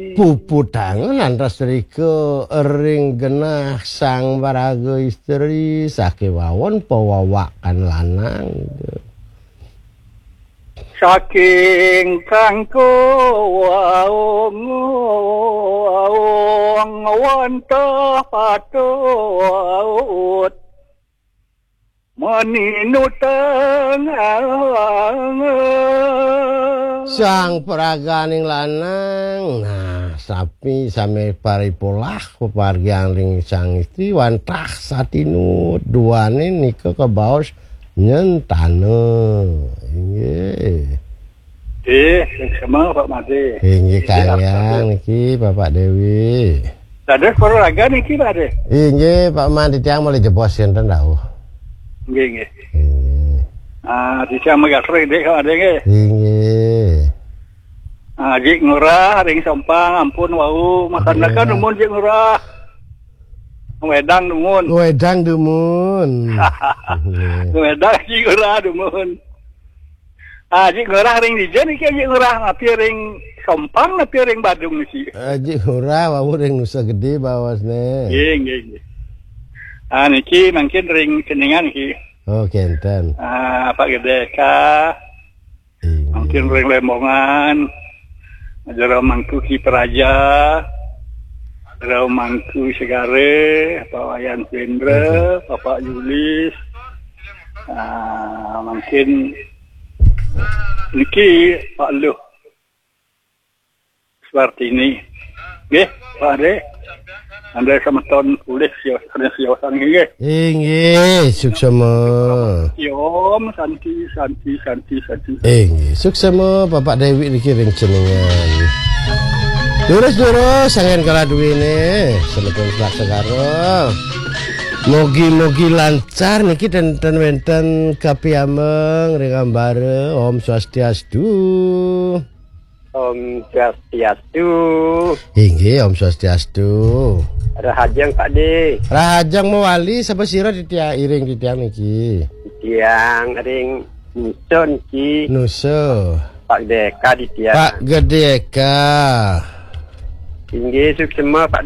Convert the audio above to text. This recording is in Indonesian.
puputangan rasrika ring genah sang paraga istri sakewawon pawawakan lanang. Saking kangko waong wanta patut maninutang sang peraganing lanang. Nah, sapi same paripolah pepargian ring sang istri wantah satinut duane nika kebaos nyentane. Inggih. Sama Pak Made. Inggih kalian niki Bapak Dewi. Dados peraga niki Pak De. Inggih Pak Made tiyang mulai jebos enten dawuh. Nggih. Dicam magasre dek Pak De nggih. Inggih. Jik ngurah ring sampang ampun wau makan-makan numun jik ngurah. Wedang dumun. Wedang dumun. Wedang jik ngurah dumun. Jik ngurah ring dijen iki jik ngurah ngapi ring sampang ngapi ring Badung niki. Jik ngurah wau ring Nusa Gede bawasne. Nggih. Niki mungkin ring Keningan iki. Oh, kenten. Pak Gedeka. Mungkin ring Lemongan. Jero mangku Ki Praja. Jero mangku Segare, Pak Wayan Pendra, Bapak Julis. Mungkin niki Pak Luh. Seperti ini. Nggih, Pak Ade. Anda sama tahun kulis siasan nggih. Inggih, suksema. Yom santi. Inggih, suksema Bapak Dewi niki ring jenengan. Terus sangen kala duwene, selepon selak segara. Mugi-mugi lancar niki dan wenten kapiameng ring ambare. Om Swastiastu. Om Swastiastu. Inggih, Om Swastiastu. Rahajang Pak De. Rahajang mewali sapa sira iring di tiang niki. Tiang ring Nusun ki. Nusa. Pak Deka di tiang. Pak Gedeka. Inggih suksema Pak